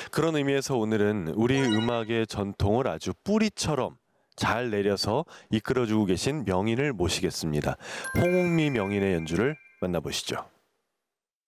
그런 의미에서 오늘은 우리 음악의 전통을 아주 뿌리처럼 잘 내려서 이끌어주고 계신 명인을 모시겠습니다. 홍옥미 명인의 연주를 만나보시죠.